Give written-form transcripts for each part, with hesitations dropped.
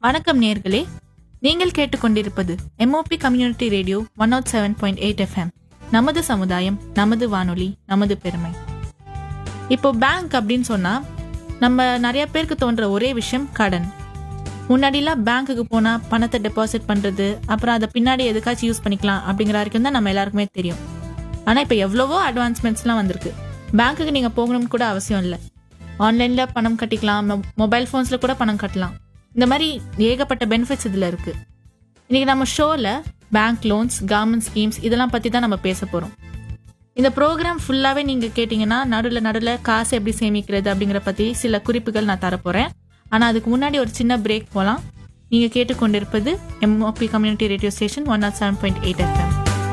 வணக்கம் நேர்களே, நீங்கள் கேட்டுக்கொண்டிருப்பது MOP கம்யூனிட்டி ரேடியோ 107.8 FM. நமது சமுதாயம், நமது வானொலி, நமது பெருமை. இப்போ பேங்க் அப்படின்னு சொன்னா நம்ம நிறைய பேருக்கு தோன்ற ஒரே விஷயம் கடன். முன்னாடிலாம் பேங்க்குக்கு போனா பணத்தை டெபாசிட் பண்றது, அப்புறம் அதை பின்னாடி எதுக்காச்சும் யூஸ் பண்ணிக்கலாம் அப்படிங்கிற வரைக்கும் தான் நம்ம எல்லாருக்குமே தெரியும். ஆனா இப்போ எவ்வளவோ அட்வான்ஸ்மெண்ட்ஸ்லாம் வந்திருக்கு. பேங்க்குக்கு நீங்க போகணும்னு கூட அவசியம் இல்லை. ஆன்லைன்ல பணம் கட்டிக்கலாம், மொபைல் போன்ஸ்ல கூட பணம் கட்டலாம். இந்த மாதிரி ஏகப்பட்ட பெனிஃபிட்ஸ் இதுல இருக்கு. இன்னைக்கு நம்ம ஷோல பேங்க் லோன்ஸ், கவர்மெண்ட் ஸ்கீம்ஸ் இதெல்லாம் பத்தி தான் நம்ம பேச போறோம். இந்த ப்ரோக்ராம் ஃபுல்லாவே நீங்க கேட்டீங்கன்னா நடுவில் காசு எப்படி சேமிக்கிறது அப்படிங்கிற பத்தி சில குறிப்புகள் நான் தரப்போறேன். ஆனா அதுக்கு முன்னாடி ஒரு சின்ன பிரேக் போலாம். நீங்க கேட்டுக்கொண்டிருப்பது MOP community radio station 107.8 FM.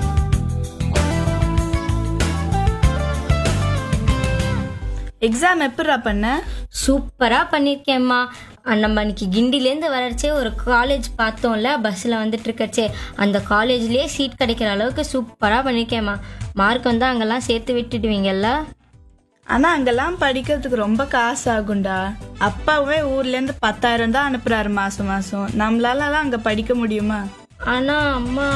Exam எப்படா பண்ண? சூப்பரா பண்ணிருக்கேம்மா. நம்ம அன்னைக்கு கிண்டிலேருந்து வரச்சே ஒரு காலேஜ் பார்த்தோம்ல, பஸ்ஸில் வந்துட்டு இருக்கச்சே அந்த காலேஜ்லேயே சீட் கிடைக்கிற அளவுக்கு சூப்பராக பண்ணியிருக்கேம்மா. மார்க் வந்து அங்கெல்லாம் சேர்த்து விட்டுடுவீங்கல்ல? ஆனா அங்கெல்லாம் படிக்கிறதுக்கு ரொம்ப காசு ஆகும்டா. அப்பாவே ஊர்லேருந்து 10,000 தான் அனுப்புறாரு மாசம் மாசம். நம்மளாலலாம் அங்க படிக்க முடியுமா? ஆனா அம்மா,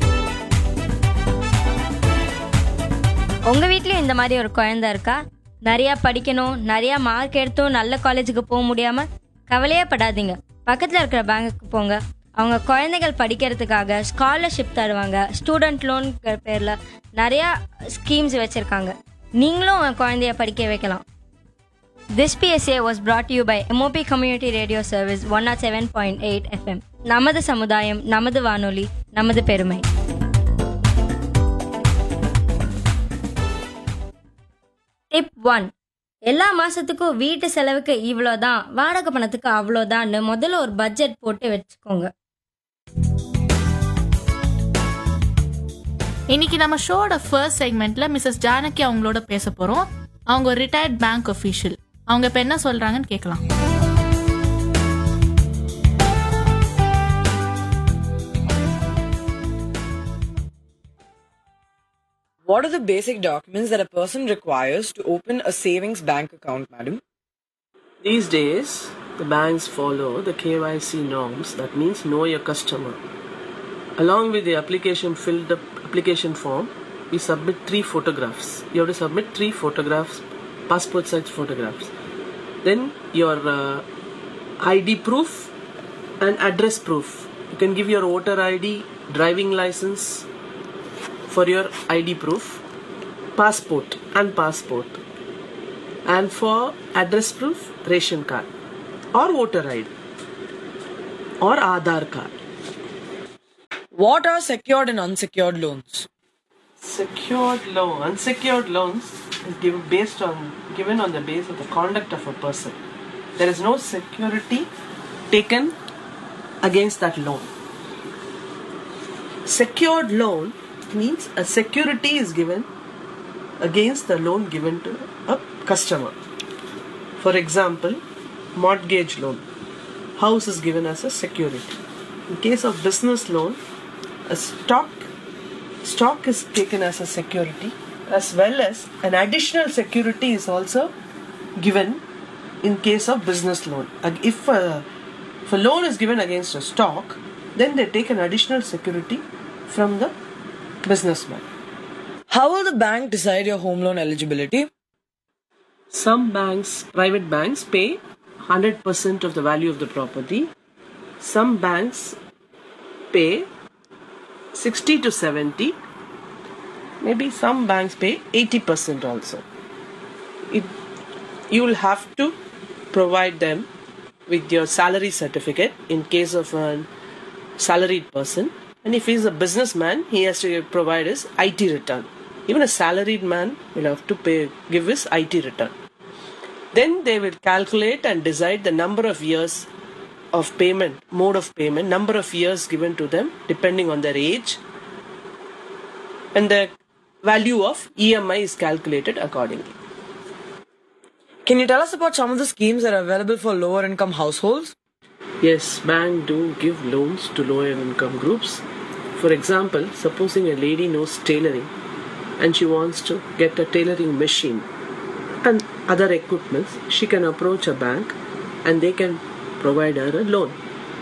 உங்க வீட்லயும் இந்த மாதிரி ஒரு குழந்தை இருக்கா? நிறையா படிக்கணும், நிறையா மார்க் எடுத்தும் நல்ல காலேஜுக்கு போக முடியாமல் கவலையே படாதீங்க. பக்கத்தில் இருக்கிற பேங்குக்கு போங்க. அவங்க குழந்தைகள் படிக்கிறதுக்காக ஸ்காலர்ஷிப் தருவாங்க. ஸ்டூடெண்ட் லோன் பேரில் நிறையா ஸ்கீம்ஸ் வச்சுருக்காங்க. நீங்களும் உங்கள் குழந்தைய படிக்க வைக்கலாம். This PSA was brought to you by MOP Community Radio Service 107.8 FM. நமது சமுதாயம், நமது வானொலி, நமது பெருமை. டிப் 1. எல்லா மாசத்துக்கும் வீட்டு செலவுக்கு இவ்வளோதான், வாடகை பணத்துக்கு அவ்வளோதான்னு முதல்ல ஒரு பட்ஜெட் போட்டு வச்சுக்கோங்க. இன்னைக்கு நம்ம ஷோட ஃபர்ஸ்ட் செக்மெண்ட்ல மிஸ்ஸஸ் ஜானகி அவங்களோட பேச போறோம். அவங்க ஒரு ரிட்டையர்ட் பேங்க் அஃபீஷியல். அவங்க இப்ப என்ன சொல்றாங்கன்னு கேட்கலாம். What are the basic documents that a person requires to open a savings bank account, madam? These days, the banks follow the KYC norms. That means know your customer. Along with the filled up application form, we submit 3 photographs. You have to submit 3 photographs, passport size photographs. Then your ID proof and address proof. You can give your voter ID, driving license for your ID proof, passport. And for address proof, ration card or voter ID or Aadhaar card. What are secured and unsecured loans? Unsecured loans is given on the basis of the conduct of a person. There is no security taken against that loan. Secured loan means a security is given against the loan given to a customer. For example, mortgage loan. House is given as a security. In case of business loan, a stock is taken as a security, as well as an additional security is also given in case of business loan. If a loan is given against a stock, then they take an additional security from the businessman. How will the bank decide your home loan eligibility? Some banks, private banks, pay 100% of the value of the property. Some banks pay 60 to 70. Maybe some banks pay 80% also. You will have to provide them with your salary certificate in case of a salaried person. And if he's a businessman, he has to provide his IT return. Even a salaried man will have to give his IT return. Then they will calculate and decide the number of years of payment, mode of payment, number of years given to them depending on their age. And the value of EMI is calculated accordingly. Can you tell us about some of the schemes that are available for lower income households? Yes, banks do give loans to lower income groups. For example, supposing a lady knows tailoring and she wants to get a tailoring machine and other equipments, she can approach a bank and they can provide her a loan.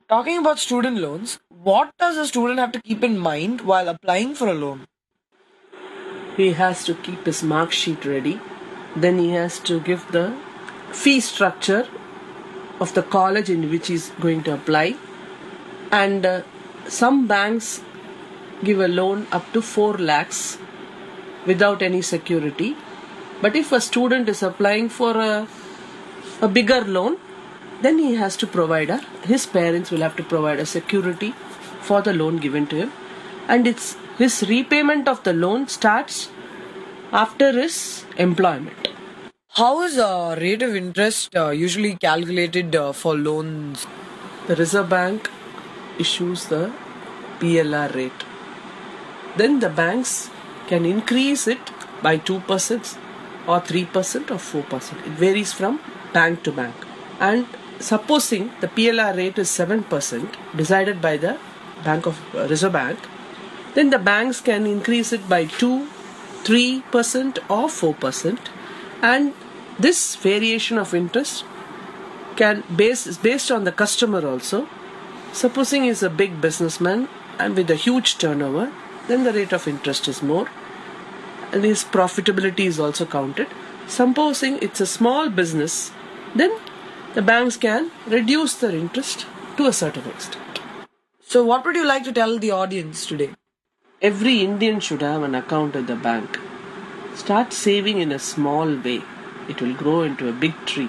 Talking about student loans, what does a student have to keep in mind while applying for a loan? He has to keep his mark sheet ready. Then he has to give the fee structure of the college in which he is going to apply. And some banks give a loan up to 4 lakhs without any security. But if a student is applying for a bigger loan, then he has to provide his parents will have to provide a security for the loan given to him, and his repayment of the loan starts after his employment. How is rate of interest usually calculated for loans? The Reserve Bank issues the PLR rate. Then the banks can increase it by 2% or 3% or 4%. It varies from bank to bank. And supposing the PLR rate is 7% decided by the Reserve Bank, then the banks can increase it by 2, 3% or 4%. And this variation of interest is based on the customer also. Supposing he is a big businessman and with a huge turnover, then the rate of interest is more and his profitability is also counted. Supposing it's a small business, then the banks can reduce their interest to a certain extent. So, what would you like to tell the audience today? Every Indian should have an account at the bank. Start saving in a small way. It will grow into a big tree.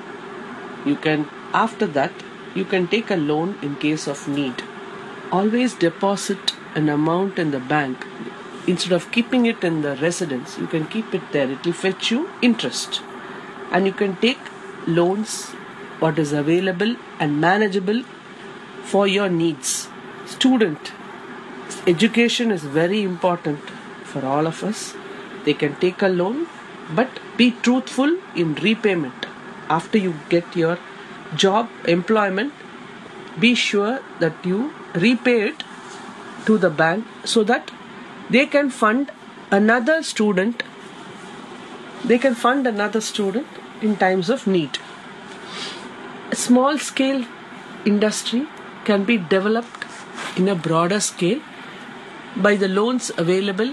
After that, you can take a loan in case of need. Always deposit an amount in the bank. Instead of keeping it in the residence, you can keep it there. It will fetch you interest. And you can take loans, what is available and manageable for your needs. Student education is very important for all of us. They can take a loan, but be truthful in repayment. After you get your job, employment, be sure that you repay it to the bank so that they can fund another student. They can fund another student in times of need. A small scale industry can be developed in a broader scale by the loans available,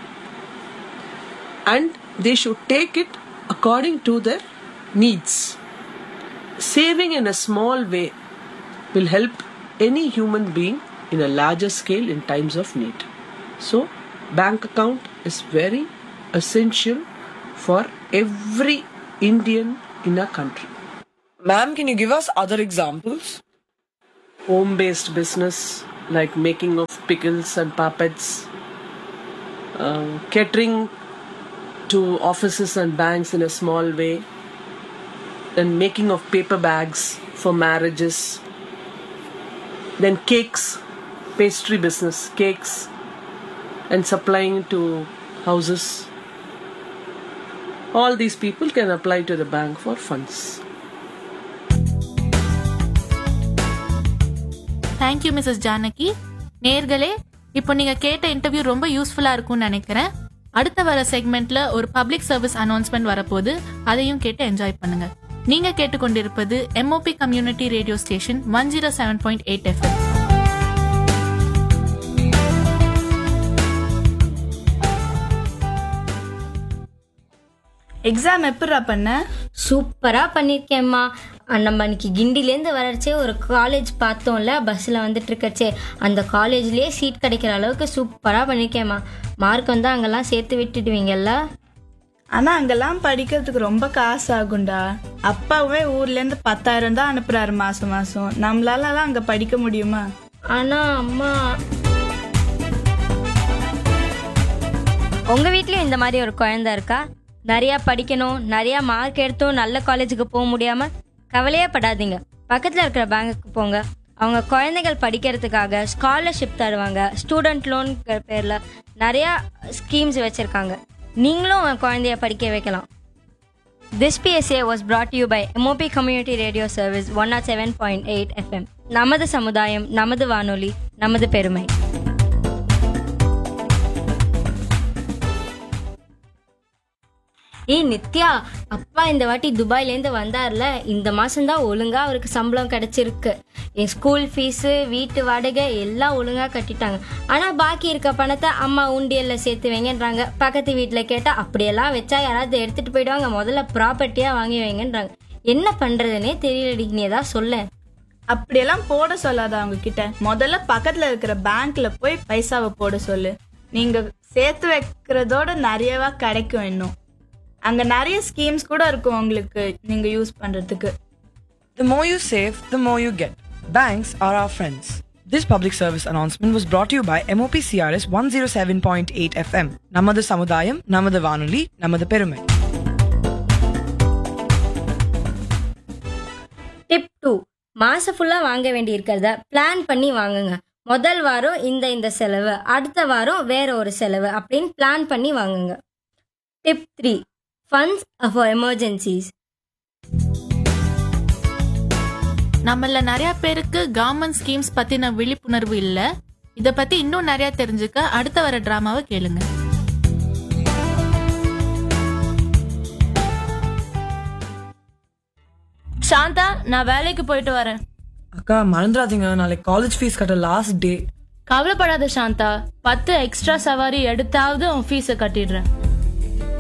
and they should take it according to their needs. Saving in a small way will help any human being in a larger scale in times of need. So, bank account is very essential for every Indian in a country. Ma'am, can you give us other examples? Home-based business like making of pickles and puppets, catering to offices and banks in a small way, then making of paper bags for marriages, then cakes, pastry business, cakes, and supplying to houses. All these people can apply to the bank for funds. Thank you Mrs Janaki. நேர்களே, இப்போ நீங்க கேட்ட interview ரொம்ப யூஸ்ஃபுல்லா இருக்கும்னு நினைக்கிறேன். அடுத்த வர செக்மெண்ட்ல ஒரு பப்ளிக் சர்வீஸ் அனௌன்ஸ்மெண்ட் வரப்போது, அதையும் கேட்டு என்ஜாய் பண்ணுங்க. நீங்க கேட்டுக்கொண்டிருப்பது MOP community radio station 107.8 FM. Exam எப்படா பண்ண? சூப்பரா பண்ணிருக்கேம்மா. நம்ம அன்னைக்கு கிண்டிலேருந்து வரச்சே ஒரு காலேஜ் பார்த்தோம்ல, பஸ்ஸில் வந்துட்டு இருக்கச்சே, அந்த காலேஜ்லேயே சீட் கிடைக்கிற அளவுக்கு சூப்பராக பண்ணியிருக்கேம்மா. மார்க் வந்து அங்கெல்லாம் சேர்த்து விட்டுடுவீங்கல்ல? ஆனா அங்கெல்லாம் படிக்கிறதுக்கு ரொம்ப காசு ஆகும்டா. அப்பாவே ஊர்ல இருந்து 10,000 தான் அனுப்புறாரு மாசம் மாசம். நம்மளால அங்க படிக்க முடியுமா? ஆனா அம்மா, உங்க வீட்லயும் இந்த மாதிரி ஒரு குழந்தை இருக்கா? நிறைய படிக்கணும், நிறைய மார்க் எடுத்தும் நல்ல காலேஜுக்கு போக முடியாம கவலையே படாதீங்க. பக்கத்துல இருக்கிற பேங்குக்கு போங்க. அவங்க குழந்தைகள் படிக்கிறதுக்காக ஸ்காலர்ஷிப் தருவாங்க. ஸ்டூடெண்ட் லோன் பேர்ல நிறைய ஸ்கீம்ஸ் வச்சிருக்காங்க. நீங்களும் உங்க குழந்தைய படிக்க வைக்கலாம். This PSA was brought to you by MOP Community Radio Service 107.8 FM. நமது சமுதாயம், நமது வானொலி, நமது பெருமை. ஏய் நித்யா, அப்பா இந்த வாட்டி துபாயிலேருந்து வந்தார்ல, இந்த மாசம்தான் ஒழுங்கா அவருக்கு சம்பளம் கிடைச்சிருக்கு. என் ஸ்கூல் ஃபீஸு, வீட்டு வாடகை எல்லாம் ஒழுங்கா கட்டிட்டாங்க. ஆனா பாக்கி இருக்க பணத்தை அம்மா உண்டியல்ல சேர்த்து வைங்கன்றாங்க. பக்கத்து வீட்டுல கேட்டா அப்படியெல்லாம் வச்சா யாராவது எடுத்துட்டு போயிடுவாங்க, முதல்ல ப்ராப்பர்ட்டியா வாங்கி வைங்கன்றாங்க. என்ன பண்றதுன்னே தெரியலடி, நீ ஏதாவது சொல்ல. அப்படியெல்லாம் போட சொல்லாத அவங்க கிட்ட. முதல்ல பக்கத்துல இருக்கிற பேங்க்ல போய் பைசாவை போட சொல்லு. நீங்க சேர்த்து வைக்கிறதோட நிறையவா கிடைக்கும். இன்னும் அங்க நிறைய ஸ்கீம்ஸ் கூட இருக்கும் உங்களுக்கு நீங்க யூஸ் பண்றதுக்கு. The more you save, the more you get. Banks are our friends. This public service announcement was brought to you by MOP CRS 107.8 FM. Namadu Samudayam, Namadu Vanuli, Namadu Perumai. Tip 2, மாசம் ஃபுல்லா வாங்க வேண்டி இருக்கிறத plan பண்ணி வாங்குங்க. முதல் வாரம் இந்த செலவு, அடுத்த வாரம் வேற ஒரு செலவு அப்படின்னு பிளான் பண்ணி வாங்குங்க. Tip 3, funds for emergencies. நம்மள நிறைய பேருக்கு கவர்மெண்ட் ஸ்கீம்ஸ் பத்தின விழிப்புணர்வு இல்ல. இத பத்தி இன்னும் நிறைய தெரிஞ்சுக்க அடுத்த வர டிராமாவை கேளுங்க. சாந்தா, நான் வேலைக்கு போயிட்டு வரேன். அக்கா மறந்துடாதீங்க, நாளைக்கு காலேஜ் ஃபீஸ் கட்ட லாஸ்ட் டே. கவலைப்படாத சாந்தா, 10 எக்ஸ்ட்ரா சவாரி எடுத்தாவது உன் ஃபீஸை கட்டிடுறேன்.